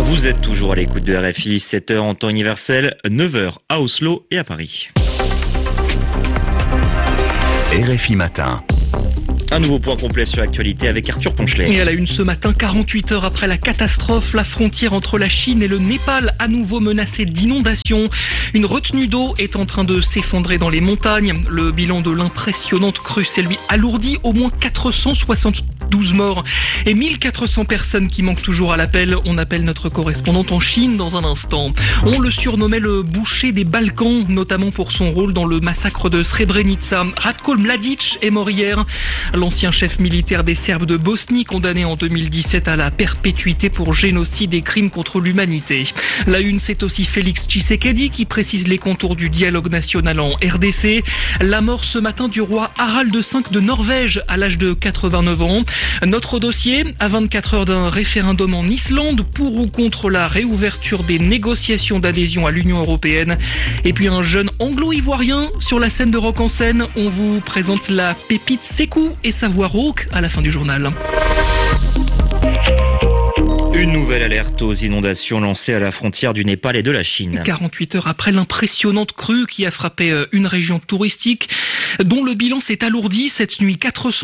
Vous êtes toujours à l'écoute de RFI, 7h en temps universel, 9h à Oslo et à Paris. RFI Matin. Un nouveau point complet sur l'actualité avec Arthur Ponchelet. Et à la une ce matin, 48 heures après la catastrophe, la frontière entre la Chine et le Népal à nouveau menacée d'inondations. Une retenue d'eau est en train de s'effondrer dans les montagnes. Le bilan de l'impressionnante crue s'est lui alourdi, au moins 472 morts et 1400 personnes qui manquent toujours à l'appel. On appelle notre correspondante en Chine dans un instant. On le surnommait le boucher des Balkans, notamment pour son rôle dans le massacre de Srebrenica. Ratko Mladic est mort hier. L'ancien chef militaire des Serbes de Bosnie, condamné en 2017 à la perpétuité pour génocide et crimes contre l'humanité. La une, c'est aussi Félix Tshisekedi qui précise les contours du dialogue national en RDC. La mort ce matin du roi Harald V de Norvège à l'âge de 89 ans. Notre dossier, à 24 heures d'un référendum en Islande pour ou contre la réouverture des négociations d'adhésion à l'Union européenne. Et puis un jeune anglo-ivoirien sur la scène de Rock en Seine. On vous présente la pépite Sékou et sa voix rauque à la fin du journal. Une nouvelle alerte aux inondations lancée à la frontière du Népal et de la Chine. 48 heures après l'impressionnante crue qui a frappé une région touristique dont le bilan s'est alourdi cette nuit.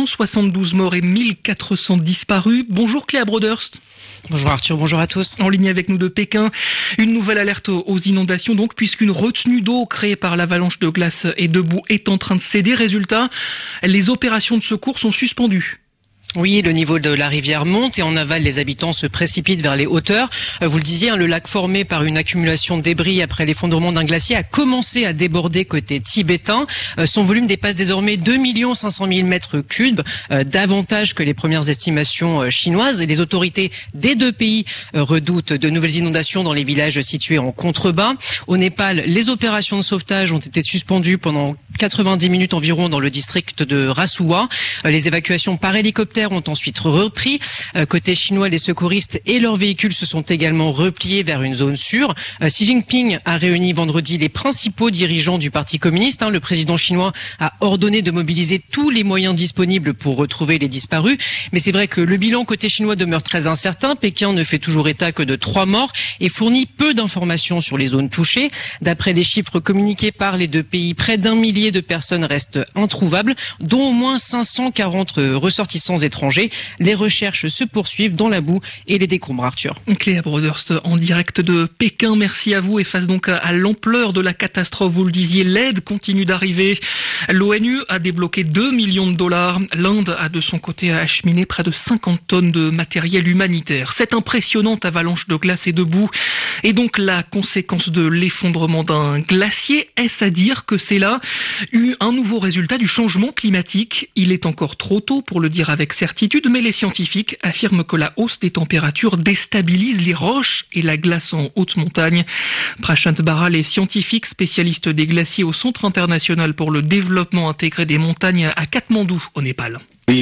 472 morts et 1400 disparus. Bonjour Cléa Broderst. Bonjour Arthur, bonjour à tous. En ligne avec nous de Pékin, une nouvelle alerte aux inondations donc, puisqu'une retenue d'eau créée par l'avalanche de glace et de boue est en train de céder. Résultat, les opérations de secours sont suspendues. Oui, le niveau de la rivière monte et en aval, les habitants se précipitent vers les hauteurs. Vous le disiez, le lac formé par une accumulation de débris après l'effondrement d'un glacier a commencé à déborder côté tibétain. Son volume dépasse désormais 2 500 000 mètres cubes, davantage que les premières estimations chinoises. Et les autorités des deux pays redoutent de nouvelles inondations dans les villages situés en contrebas. Au Népal, les opérations de sauvetage ont été suspendues pendant 90 minutes environ dans le district de Rasuwa. Les évacuations par hélicoptère ont ensuite repris. Côté chinois, les secouristes et leurs véhicules se sont également repliés vers une zone sûre. Xi Jinping a réuni vendredi les principaux dirigeants du Parti communiste. Le président chinois a ordonné de mobiliser tous les moyens disponibles pour retrouver les disparus. Mais c'est vrai que le bilan côté chinois demeure très incertain. Pékin ne fait toujours état que de 3 morts et fournit peu d'informations sur les zones touchées. D'après les chiffres communiqués par les deux pays, près d'1 millier de personnes restent introuvables, dont au moins 540 ressortissants étrangers. Les recherches se poursuivent dans la boue et les décombres, Arthur. Cléa Broderst en direct de Pékin, merci à vous. Et face donc à l'ampleur de la catastrophe, vous le disiez, l'aide continue d'arriver. L'ONU a débloqué 2 millions de dollars. L'Inde a de son côté acheminé près de 50 tonnes de matériel humanitaire. Cette impressionnante avalanche de glace et de boue est donc la conséquence de l'effondrement d'un glacier. Est-ce à dire que c'est là un nouveau résultat du changement climatique? Il est encore trop tôt pour le dire avec certitude, mais les scientifiques affirment que la hausse des températures déstabilise les roches et la glace en haute montagne. Prashant Baral est scientifique spécialiste des glaciers au Centre international pour le développement intégré des montagnes à Katmandou, au Népal.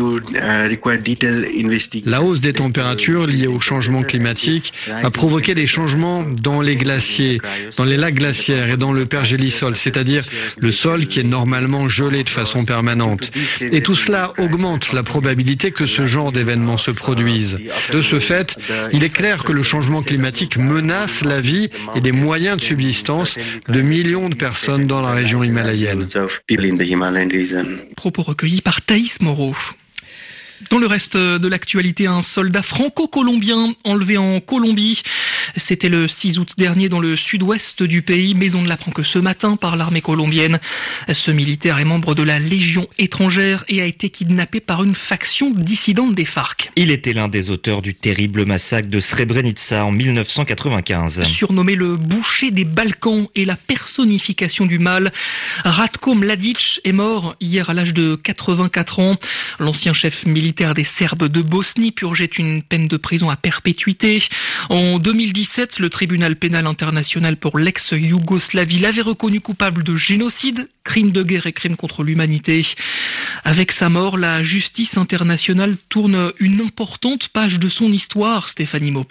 La hausse des températures liées au changement climatique a provoqué des changements dans les glaciers, dans les lacs glaciaires et dans le pergélisol, c'est-à-dire le sol qui est normalement gelé de façon permanente. Et tout cela augmente la probabilité que ce genre d'événements se produisent. De ce fait, il est clair que le changement climatique menace la vie et des moyens de subsistance de millions de personnes dans la région himalayenne. Propos recueillis par Thaïs Moreau. Dans le reste de l'actualité, un soldat franco-colombien enlevé en Colombie. C'était le 6 août dernier dans le sud-ouest du pays, mais on ne l'apprend que ce matin par l'armée colombienne. Ce militaire est membre de la Légion étrangère et a été kidnappé par une faction dissidente des FARC. Il était l'un des auteurs du terrible massacre de Srebrenica en 1995. Surnommé le boucher des Balkans et la personnification du mal, Ratko Mladic est mort hier à l'âge de 84 ans. L'ancien chef militaire des Serbes de Bosnie purgeait une peine de prison à perpétuité. En 2017, le tribunal pénal international pour l'ex-Yougoslavie l'avait reconnu coupable de génocide, crime de guerre et crime contre l'humanité. Avec sa mort, la justice internationale tourne une importante page de son histoire, Stéphanie Maupas.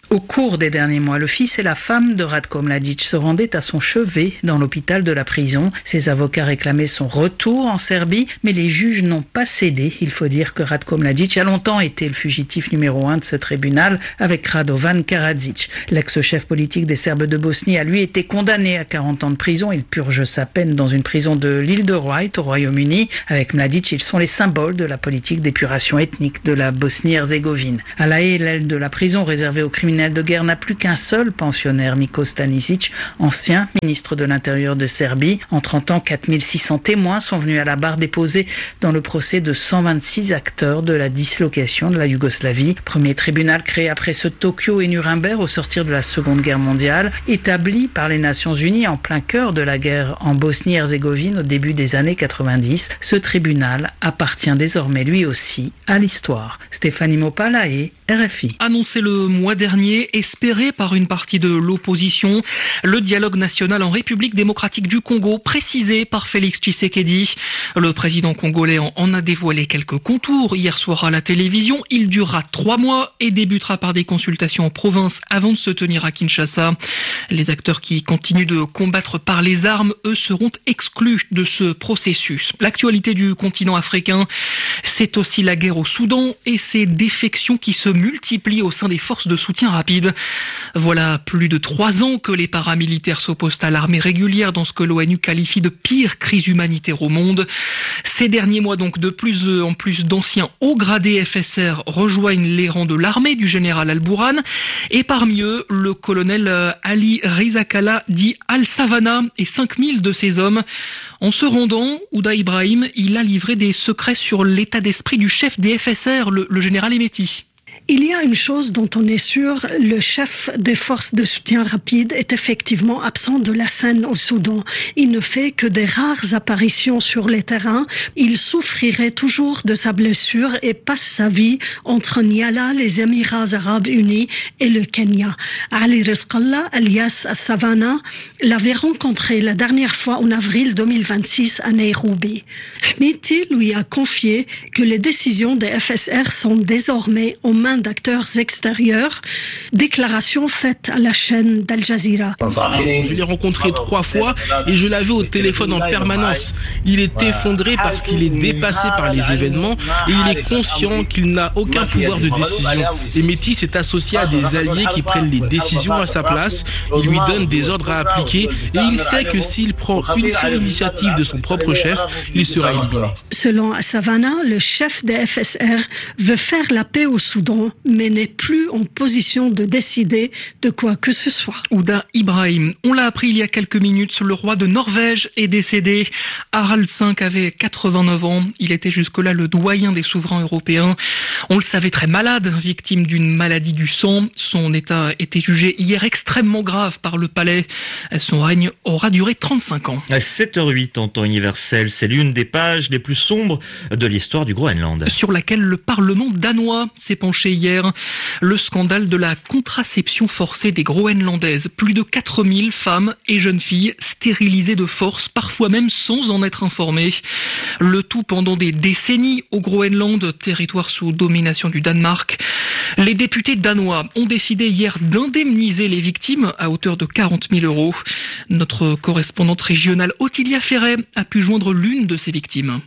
Au cours des derniers mois, le fils et la femme de Ratko Mladic se rendaient à son chevet dans l'hôpital de la prison. Ses avocats réclamaient son retour en Serbie, mais les juges n'ont pas cédé. Il faut dire que Ratko Mladic a longtemps été le fugitif numéro 1 de ce tribunal avec Radovan Karadzic. L'ex-chef politique des Serbes de Bosnie a lui été condamné à 40 ans de prison. Il purge sa peine dans une prison de l'île de White au Royaume-Uni. Avec Mladic, ils sont les symboles de la politique d'épuration ethnique de la Bosnie-Herzégovine. À La Haye, l'aile de la prison réservée aux criminels de guerre n'a plus qu'un seul pensionnaire, Miko Stanisic, ancien ministre de l'Intérieur de Serbie. En 30 ans, 4600 témoins sont venus à la barre déposer dans le procès de 126 acteurs de la dislocation de la Yougoslavie. Premier tribunal créé après ceux de Tokyo et Nuremberg au sortir de la Seconde Guerre mondiale, établi par les Nations Unies en plein cœur de la guerre en Bosnie-Herzégovine au début des années 90. Ce tribunal appartient désormais lui aussi à l'histoire. Stéphanie Mopa, La Haye, RFI. Annoncé le mois dernier, espéré par une partie de l'opposition, le dialogue national en République démocratique du Congo, précisé par Félix Tshisekedi. Le président congolais en a dévoilé quelques contours hier soir à la télévision. Il durera 3 mois et débutera par des consultations en province avant de se tenir à Kinshasa. Les acteurs qui continuent de combattre par les armes, eux, seront exclus de ce processus. L'actualité du continent africain, c'est aussi la guerre au Soudan et ses défections qui se multiplient au sein des forces de soutien rapide. Voilà plus de 3 ans que les paramilitaires s'opposent à l'armée régulière dans ce que l'ONU qualifie de pire crise humanitaire au monde. Ces derniers mois, donc, de plus en plus d'anciens hauts gradés FSR rejoignent les rangs de l'armée du général Al-Bourhan et parmi eux, le colonel Ali Rizakala dit Al-Savana et 5000 de ses hommes. En se rendant, Ouda Ibrahim, il a livré des secrets sur l'état d'esprit du chef des FSR, le général Hemeti. Il y a une chose dont on est sûr, le chef des forces de soutien rapide est effectivement absent de la scène au Soudan. Il ne fait que des rares apparitions sur les terrains. Il souffrirait toujours de sa blessure et passe sa vie entre Niala, les Émirats arabes unis et le Kenya. Ali Rizkallah, alias Savana, l'avait rencontré la dernière fois en avril 2026 à Nairobi. Hemeti lui a confié que les décisions des FSR sont désormais aux mains d'acteurs extérieurs. Déclaration faite à la chaîne d'Al Jazeera. Je l'ai rencontré 3 fois et je l'avais au téléphone en permanence. Il est effondré parce qu'il est dépassé par les événements et il est conscient qu'il n'a aucun pouvoir de décision. Hemeti s'est associé à des alliés qui prennent les décisions à sa place. Il lui donne des ordres à appliquer et il sait que s'il prend une seule initiative de son propre chef, il sera éliminé. Selon Savana, le chef des FSR veut faire la paix au Soudan, mais n'est plus en position de décider de quoi que ce soit. Ouda Ibrahim, on l'a appris il y a quelques minutes, le roi de Norvège est décédé. Harald V avait 89 ans, il était jusque-là le doyen des souverains européens. On le savait très malade, victime d'une maladie du sang. Son état était jugé hier extrêmement grave par le palais. Son règne aura duré 35 ans. À 7h08 en temps universel, c'est l'une des pages les plus sombres de l'histoire du Groenland. Sur laquelle le Parlement danois s'est penché hier, le scandale de la contraception forcée des Groenlandaises. Plus de 4000 femmes et jeunes filles stérilisées de force, parfois même sans en être informées. Le tout pendant des décennies au Groenland, territoire sous domination du Danemark. Les députés danois ont décidé hier d'indemniser les victimes à hauteur de 40 000 €. Notre correspondante régionale Ottilia Ferret a pu joindre l'une de ces victimes.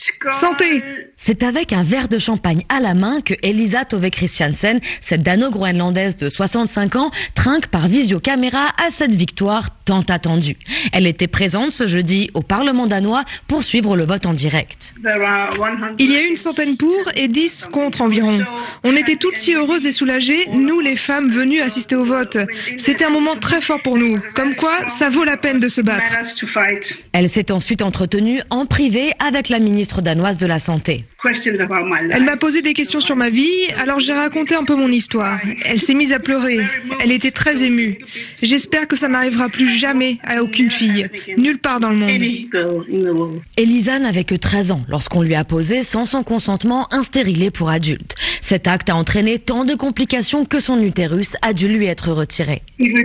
Santé! C'est avec un verre de champagne à la main que Elisa Tove Christiansen, cette dano-groenlandaise de 65 ans, trinque par visiocaméra à cette victoire tant attendue. Elle était présente ce jeudi au Parlement danois pour suivre le vote en direct. Il y a eu une centaine pour et 10 contre environ. On était toutes si heureuses et soulagées, nous les femmes venues assister au vote. C'était un moment très fort pour nous, comme quoi ça vaut la peine de se battre. Elle s'est ensuite entretenue en privé avec la ministre danoise de la Santé. Elle m'a posé des questions sur ma vie, alors j'ai raconté un peu mon histoire. Elle s'est mise à pleurer. Elle était très émue. J'espère que ça n'arrivera plus jamais à aucune fille, nulle part dans le monde. Elisa n'avait que 13 ans lorsqu'on lui a posé, sans son consentement, un stérilet pour adulte. Cet acte a entraîné tant de complications que son utérus a dû lui être retiré.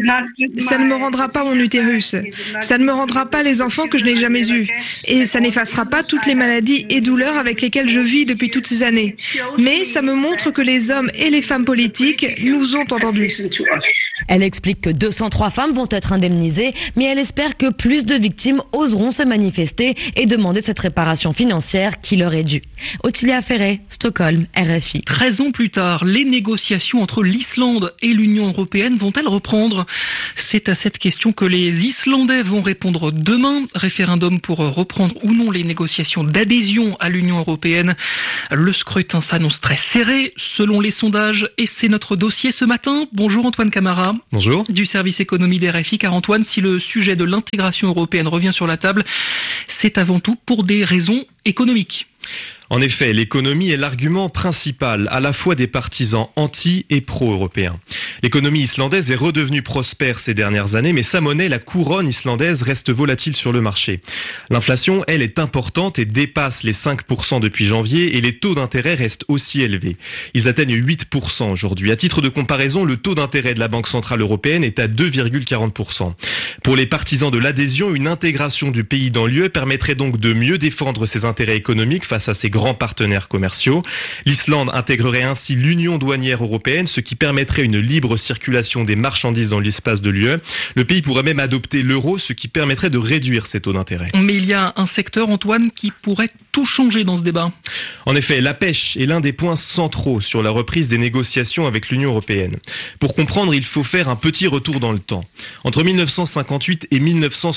Ça ne me rendra pas mon utérus. Ça ne me rendra pas les enfants que je n'ai jamais eus. Et ça n'effacera pas toutes les maladies maladie et douleurs avec lesquelles je vis depuis toutes ces années. Mais ça me montre que les hommes et les femmes politiques nous ont entendus. Elle explique que 203 femmes vont être indemnisées, mais elle espère que plus de victimes oseront se manifester et demander cette réparation financière qui leur est due. Ottilia Ferré, Stockholm, RFI. 13 ans plus tard, les négociations entre l'Islande et l'Union européenne vont-elles reprendre ? C'est à cette question que les Islandais vont répondre demain. Référendum pour reprendre ou non les négociations d'adhésion à l'Union européenne. Le scrutin s'annonce très serré selon les sondages et c'est notre dossier ce matin. Bonjour Antoine Camara. Bonjour. Du service économie d'RFI. Car Antoine, si le sujet de l'intégration européenne revient sur la table, c'est avant tout pour des raisons économiques. En effet, l'économie est l'argument principal à la fois des partisans anti- et pro-européens. L'économie islandaise est redevenue prospère ces dernières années, mais sa monnaie, la couronne islandaise, reste volatile sur le marché. L'inflation, elle, est importante et dépasse les 5% depuis janvier et les taux d'intérêt restent aussi élevés. Ils atteignent 8% aujourd'hui. À titre de comparaison, le taux d'intérêt de la Banque centrale européenne est à 2,40%. Pour les partisans de l'adhésion, une intégration du pays dans l'UE permettrait donc de mieux défendre ses intérêts économiques face à ses grands partenaires commerciaux. L'Islande intégrerait ainsi l'Union douanière européenne, ce qui permettrait une libre circulation des marchandises dans l'espace de l'UE. Le pays pourrait même adopter l'euro, ce qui permettrait de réduire ses taux d'intérêt. Mais il y a un secteur, Antoine, qui pourrait tout changer dans ce débat. En effet, la pêche est l'un des points centraux sur la reprise des négociations avec l'Union européenne. Pour comprendre, il faut faire un petit retour dans le temps. Entre 1958 et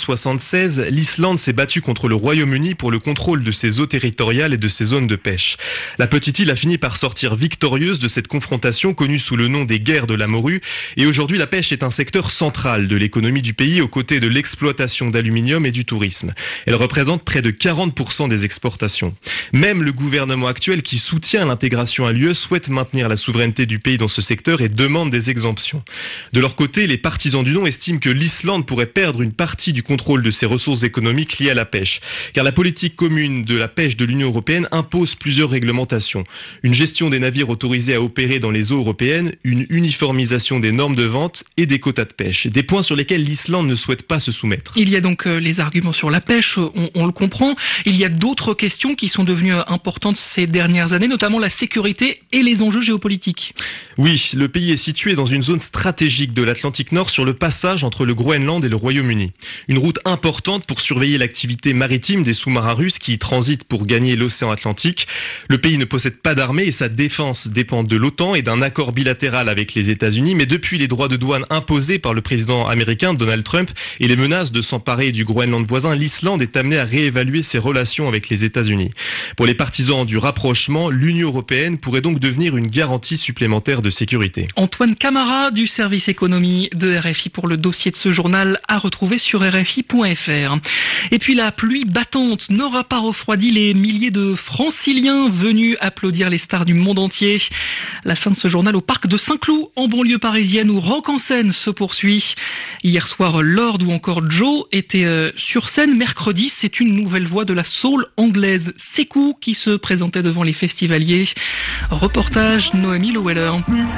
1976, l'Islande s'est battue contre le Royaume-Uni pour le contrôle de ses eaux territoriales et de ses zones de pêche. La petite île a fini par sortir victorieuse de cette confrontation connue sous le nom des guerres de la morue et aujourd'hui la pêche est un secteur central de l'économie du pays aux côtés de l'exploitation d'aluminium et du tourisme. Elle représente près de 40% des exportations. Même le gouvernement actuel qui soutient l'intégration à l'UE souhaite maintenir la souveraineté du pays dans ce secteur et demande des exemptions. De leur côté, les partisans du non estiment que l'Islande pourrait perdre une partie du contrôle de ses ressources économiques liées à la pêche, car la politique commune de la pêche de l'Union européenne impose plusieurs réglementations. Une gestion des navires autorisés à opérer dans les eaux européennes, une uniformisation des normes de vente et des quotas de pêche. Des points sur lesquels l'Islande ne souhaite pas se soumettre. Il y a donc les arguments sur la pêche, on le comprend. Il y a d'autres questions qui sont devenues importantes ces dernières années, notamment la sécurité et les enjeux géopolitiques. Oui, le pays est situé dans une zone stratégique de l'Atlantique Nord sur le passage entre le Groenland et le Royaume-Uni. Une route importante pour surveiller l'activité maritime des sous-marins russes qui y transitent pour gagner l'océan Atlantique. Le pays ne possède pas d'armée et sa défense dépend de l'OTAN et d'un accord bilatéral avec les États-Unis. Mais depuis les droits de douane imposés par le président américain Donald Trump et les menaces de s'emparer du Groenland voisin, l'Islande est amenée à réévaluer ses relations avec les États-Unis. Pour les partisans du rapprochement, l'Union européenne pourrait donc devenir une garantie supplémentaire de sécurité. Antoine Camara du service économie de RFI pour le dossier de ce journal à retrouver sur RFI.fr. Et puis la pluie battante n'aura pas refroidi les milliers de franciliens venus applaudir les stars du monde entier. La fin de ce journal au parc de Saint-Cloud en banlieue parisienne où Rock en scène se poursuit. Hier soir, Lord ou encore Joe étaient sur scène. Mercredi, c'est une nouvelle voix de la soul anglaise, Sekou, qui se présentait devant les festivaliers. Reportage Noémie Loweller.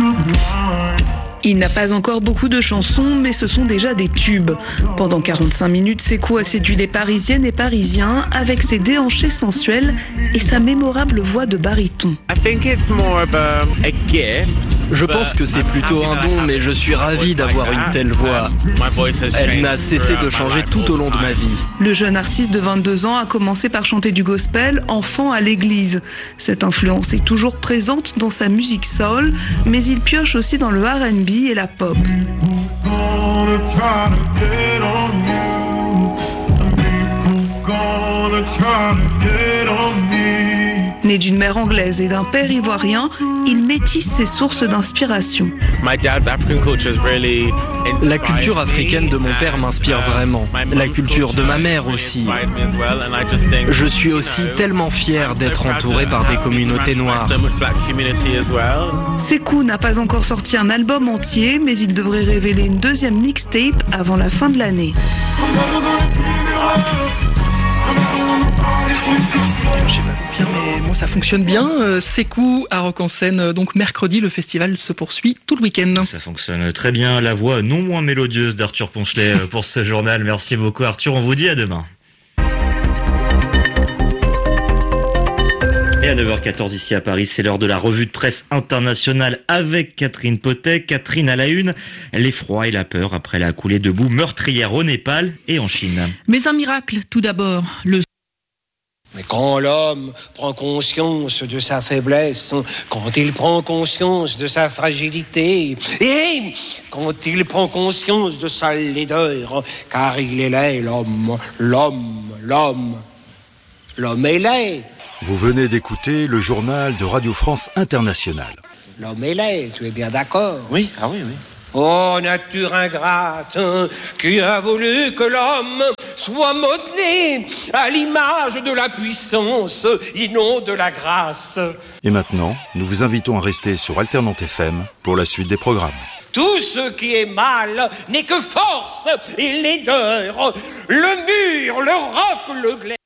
Il n'a pas encore beaucoup de chansons, mais ce sont déjà des tubes. Pendant 45 minutes, Sekou a séduit les Parisiennes et Parisiens avec ses déhanchés sensuels et sa mémorable voix de baryton. Je pense que c'est plutôt un don, mais je suis ravi d'avoir une telle voix. Elle n'a cessé de changer tout au long de ma vie. Le jeune artiste de 22 ans a commencé par chanter du gospel, enfant à l'église. Cette influence est toujours présente dans sa musique soul, mais il pioche aussi dans le R&B et la pop. Né d'une mère anglaise et d'un père ivoirien, il métisse ses sources d'inspiration. La culture africaine de mon père m'inspire vraiment. La culture de ma mère aussi. Je suis aussi tellement fier d'être entouré par des communautés noires. Sekou n'a pas encore sorti un album entier, mais il devrait révéler une deuxième mixtape avant la fin de l'année. Mais moi ça fonctionne bien. Sekou à Rock en scène, donc mercredi le festival se poursuit tout le week-end. Ça fonctionne très bien, la voix non moins mélodieuse d'Arthur Ponchelet pour ce journal. Merci beaucoup Arthur, on vous dit à demain. à 9h14 ici à Paris, c'est l'heure de la revue de presse internationale avec Catherine Potet. Catherine à la une, l'effroi et la peur après la coulée de boue meurtrière au Népal et en Chine. Mais un miracle tout d'abord, Mais quand l'homme prend conscience de sa faiblesse, quand il prend conscience de sa fragilité, et quand il prend conscience de sa laideur, car il est laid, l'homme est laid. Vous venez d'écouter le journal de Radio France Internationale. L'homme est laid, tu es bien d'accord? Oui. Oh, nature ingrate, qui a voulu que l'homme soit modelé à l'image de la puissance et non de la grâce. Et maintenant, nous vous invitons à rester sur Alternante FM pour la suite des programmes. Tout ce qui est mal n'est que force et laideur. Le mur, le roc, le glaive.